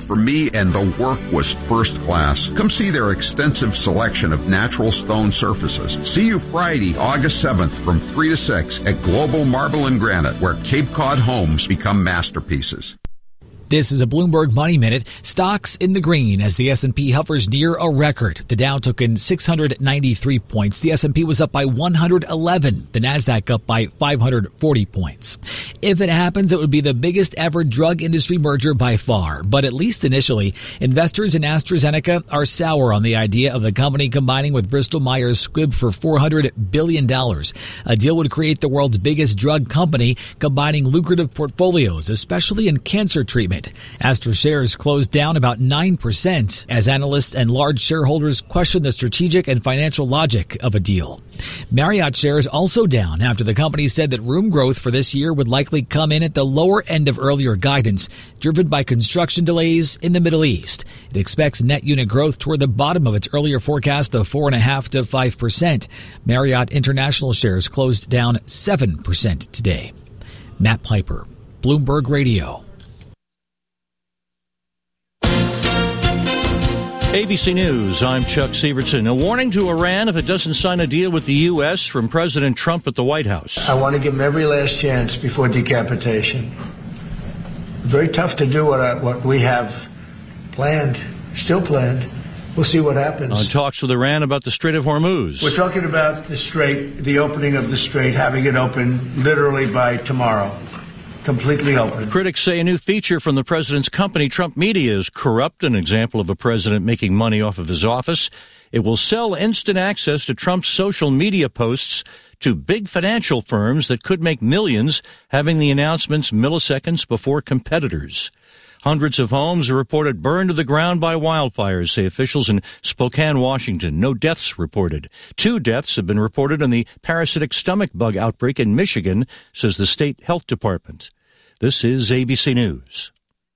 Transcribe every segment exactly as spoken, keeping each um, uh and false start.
for me, and the work was first class. Come see their extensive selection of natural stone surfaces. See you Friday, August seventh from three to six at Global Marble and Granite, where Cape Cod homes become masterpieces. This is a Bloomberg Money Minute. Stocks in the green as the S and P hovers near a record. The Dow took in six hundred ninety-three points. The S and P was up by one hundred eleven. The Nasdaq up by five hundred forty points. If it happens, it would be the biggest ever drug industry merger by far. But at least initially, investors in AstraZeneca are sour on the idea of the company combining with Bristol Myers Squibb for four hundred billion dollars. A deal would create the world's biggest drug company, combining lucrative portfolios, especially in cancer treatment. Astra shares closed down about nine percent as analysts and large shareholders question the strategic and financial logic of a deal. Marriott shares also down after the company said that room growth for this year would likely come in at the lower end of earlier guidance, driven by construction delays in the Middle East. It expects net unit growth toward the bottom of its earlier forecast of four point five to five percent. Marriott International shares closed down seven percent today. Matt Piper, Bloomberg Radio. A B C News, I'm Chuck Sievertson. A warning to Iran if it doesn't sign a deal with the U S from President Trump at the White House. I want to give him every last chance before decapitation. Very tough to do what, I, what we have planned, still planned. We'll see what happens. On talks with Iran about the Strait of Hormuz. We're talking about the Strait, the opening of the Strait, having it open literally by tomorrow. Completely open. Critics say a new feature from the president's company, Trump Media, is corrupt, an example of a president making money off of his office. It will sell instant access to Trump's social media posts to big financial firms that could make millions, having the announcements milliseconds before competitors. Hundreds of homes are reported burned to the ground by wildfires, say officials in Spokane, Washington. No deaths reported. Two deaths have been reported in the parasitic stomach bug outbreak in Michigan, says the state health department. This is A B C News.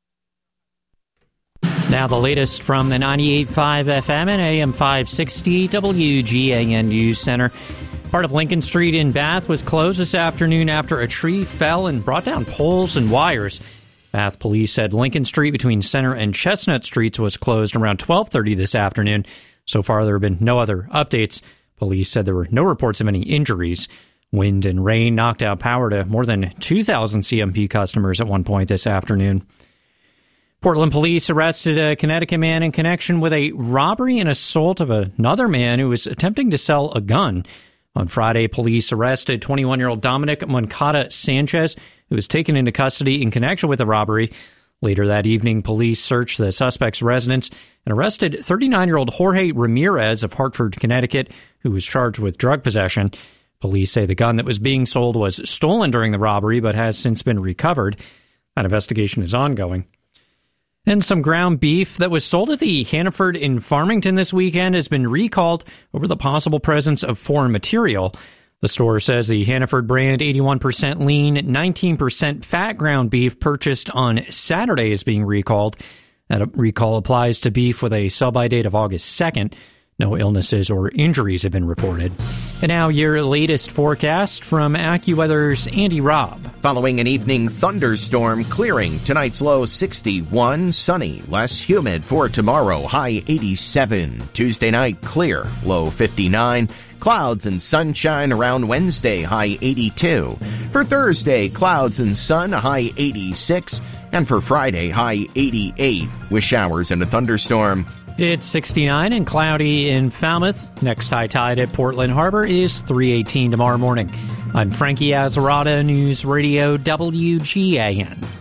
Now the latest from the ninety-eight point five F M and A M five sixty W G A N News Center. Part of Lincoln Street in Bath was closed this afternoon after a tree fell and brought down poles and wires. Bath police said Lincoln Street between Center and Chestnut Streets was closed around twelve thirty this afternoon. So far, there have been no other updates. Police said there were no reports of any injuries. Wind and rain knocked out power to more than two thousand C M P customers at one point this afternoon. Portland police arrested a Connecticut man in connection with a robbery and assault of another man who was attempting to sell a gun. On Friday, police arrested twenty-one-year-old Dominic Moncada Sanchez, who was taken into custody in connection with the robbery. Later that evening, police searched the suspect's residence and arrested thirty-nine-year-old Jorge Ramirez of Hartford, Connecticut, who was charged with drug possession. Police say the gun that was being sold was stolen during the robbery, but has since been recovered. That investigation is ongoing. And some ground beef that was sold at the Hannaford in Farmington this weekend has been recalled over the possible presence of foreign material. The store says the Hannaford brand eighty-one percent lean, nineteen percent fat ground beef purchased on Saturday is being recalled. That recall applies to beef with a sell-by date of August second. No illnesses or injuries have been reported. And now your latest forecast from AccuWeather's Andy Robb. Following an evening thunderstorm clearing, tonight's low sixty-one, sunny, less humid for tomorrow, high eighty-seven. Tuesday night, clear, low fifty-nine. Clouds and sunshine around Wednesday, high eighty-two. For Thursday, clouds and sun, high eighty-six. And for Friday, high eighty-eight, with showers and a thunderstorm. It's sixty-nine and cloudy in Falmouth. Next high tide at Portland Harbor is three eighteen tomorrow morning. I'm Frankie Azzarado, News Radio W G A N.